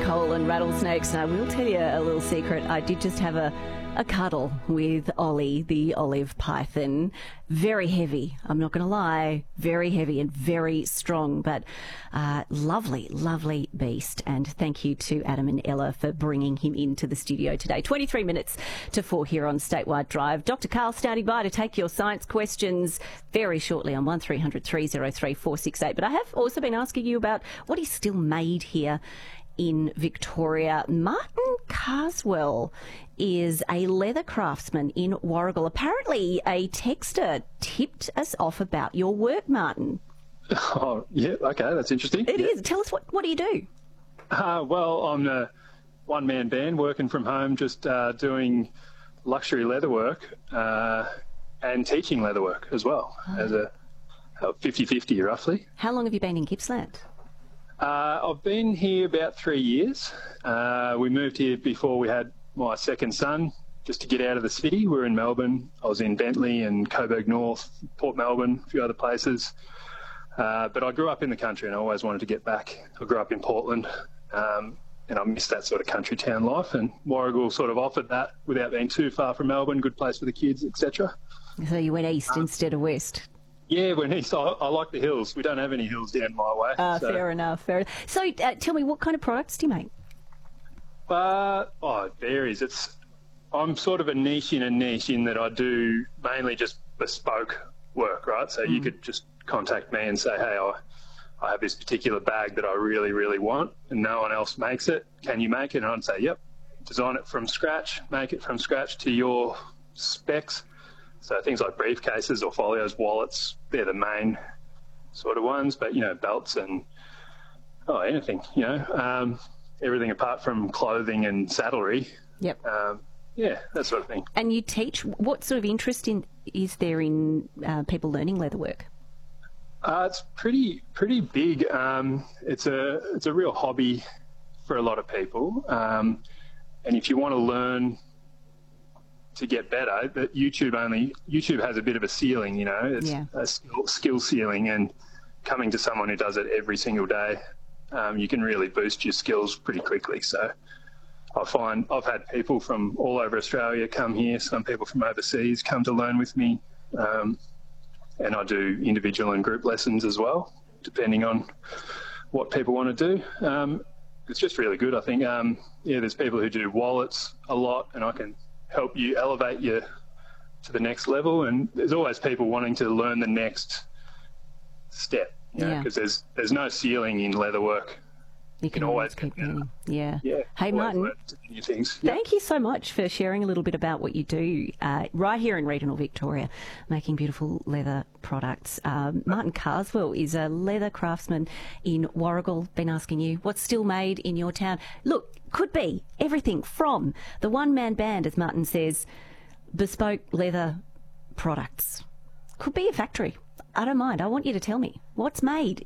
coal and rattlesnakes, and I will tell you a little secret. I did just have a cuddle with Ollie, the olive python. Very heavy, I'm not going to lie. Very heavy and very strong, but lovely, lovely beast. And thank you to Adam and Ella for bringing him into the studio today. 23 minutes to 4 here on Statewide Drive. Dr. Carl standing by to take your science questions very shortly on 1300 303 468. But I have also been asking you about what is still made here in Victoria. Martin Carswell is a leather craftsman in Warragul. Apparently a texter tipped us off about your work, Martin. Oh, yeah, okay, that's interesting. It is. Tell us, what do you do? Well, I'm a one-man band working from home, just doing luxury leather work and teaching leather work as well, as a 50-50 roughly. How long have you been in Gippsland? I've been here about 3 years. We moved here before we had my second son, just to get out of the city. We were in Melbourne. I was in Bentley and Coburg North, Port Melbourne, a few other places. But I grew up in the country and I always wanted to get back. I grew up in Portland and I missed that sort of country town life, and Warragul sort of offered that without being too far from Melbourne, good place for the kids, etc. So you went east instead of west? Yeah, went east. I like the hills. We don't have any hills down my way. Fair enough, fair enough. So tell me, what kind of products do you make? It varies. I'm sort of a niche in that I do mainly just bespoke work, right? So you could just contact me and say, hey, I have this particular bag that I really, really want and no one else makes it. Can you make it? And I'd say, yep. Design it from scratch, make it from scratch to your specs. So things like briefcases or folios, wallets, they're the main sort of ones. But, belts and anything, everything apart from clothing and saddlery. Yep. Yeah, that sort of thing. And you teach, what sort of interest is there in people learning leather work? It's pretty big. It's a real hobby for a lot of people. And if you want to learn to get better, that YouTube has a bit of a ceiling, it's a skill ceiling, and coming to someone who does it every single day, you can really boost your skills pretty quickly. So I find I've had people from all over Australia come here, some people from overseas come to learn with me, and I do individual and group lessons as well, depending on what people want to do. It's just really good, I think. There's people who do wallets a lot, and I can help you elevate you to the next level. And there's always people wanting to learn the next step, because there's no ceiling in leather work. You can always keep learning. Yeah. Hey, Martin, new things. Thank you so much for sharing a little bit about what you do right here in regional Victoria, making beautiful leather products. Martin Carswell is a leather craftsman in Warragul. Been asking you, what's still made in your town? Look, could be everything from the one-man band, as Martin says, bespoke leather products. Could be a factory. I don't mind. I want you to tell me what's made